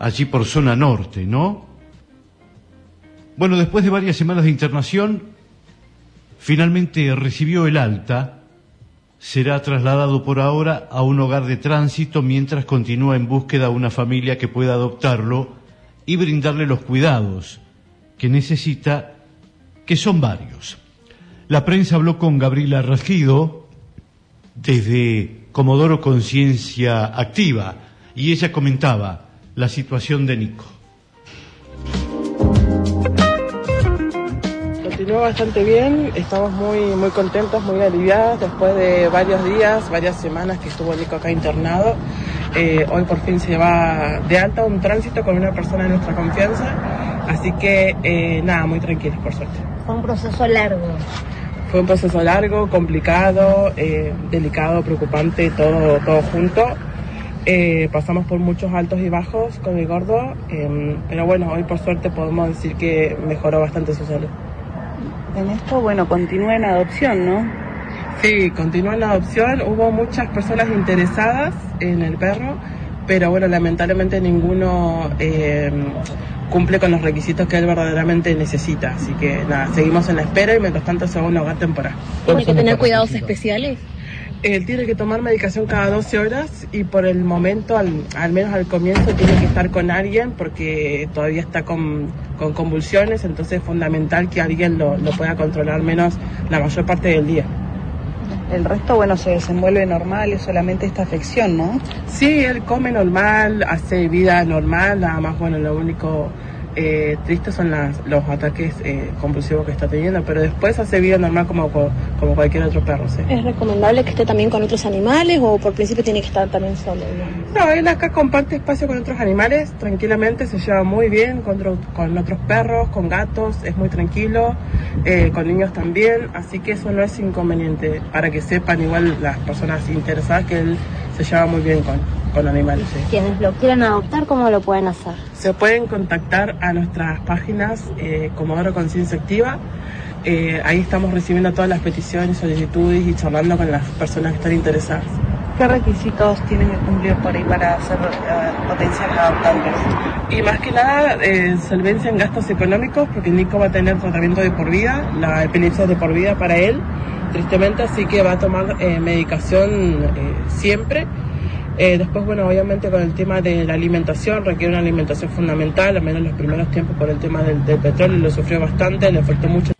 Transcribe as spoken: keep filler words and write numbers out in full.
allí por zona norte, ¿no? Bueno, después de varias semanas de internación, finalmente recibió el alta. Será trasladado por ahora a un hogar de tránsito mientras continúa en búsqueda de una familia que pueda adoptarlo y brindarle los cuidados que necesita, que son varios. La prensa habló con Gabriela Rasquido desde Comodoro Conciencia Activa y ella comentaba la situación de Nico. Continúa bastante bien, estamos muy muy contentos, muy aliviados después de varios días, varias semanas que estuvo Nico acá internado. Eh, hoy por fin se va de alta un tránsito con una persona de nuestra confianza, así que eh, nada, muy tranquilos por suerte. Fue un proceso largo. Fue un proceso largo, complicado, eh, delicado, preocupante, todo, todo junto. Eh, pasamos por muchos altos y bajos con el gordo, eh, pero bueno, hoy por suerte podemos decir que mejoró bastante su salud. En esto, bueno, continúa en adopción, ¿no? Sí, continúa en la adopción. Hubo muchas personas interesadas en el perro, pero bueno, lamentablemente ninguno eh, cumple con los requisitos que él verdaderamente necesita. Así que nada, seguimos en la espera y mientras tanto se va a un hogar temporal. ¿Tiene que tener cuidados especiales? Él tiene que tomar medicación cada doce horas y por el momento, al, al menos al comienzo, tiene que estar con alguien porque todavía está con, con convulsiones, entonces es fundamental que alguien lo, lo pueda controlar menos la mayor parte del día. El resto, bueno, se desenvuelve normal, es solamente esta afección, ¿no? Sí, él come normal, hace vida normal, nada más, bueno, lo único eh, triste son las, los ataques eh, compulsivos que está teniendo, pero después hace vida normal como, como cualquier otro perro, ¿sí? ¿Es recomendable que esté también con otros animales o por principio tiene que estar también solo, digamos? No, él acá comparte espacio con otros animales, tranquilamente, se lleva muy bien con, otro, con otros perros, con gatos, es muy tranquilo, eh, con niños también, así que eso no es inconveniente, para que sepan igual las personas interesadas que él se lleva muy bien con, con animales. ¿Sí? Quienes lo quieran adoptar, ¿cómo lo pueden hacer? Se pueden contactar a nuestras páginas eh, Comodoro Conciencia Activa. Eh, ahí estamos recibiendo todas las peticiones, solicitudes y charlando con las personas que están interesadas. ¿Qué requisitos tienen que cumplir por ahí para ser uh, potenciales adoptantes? Y más que nada, eh, solvencia en gastos económicos, porque Nico va a tener tratamiento de por vida, la epilepsia es de por vida para él, tristemente, así que va a tomar eh, medicación eh, siempre. Eh, después, bueno, obviamente con el tema de la alimentación, requiere una alimentación fundamental, al menos en los primeros tiempos por el tema del, del petróleo, lo sufrió bastante, le afectó mucho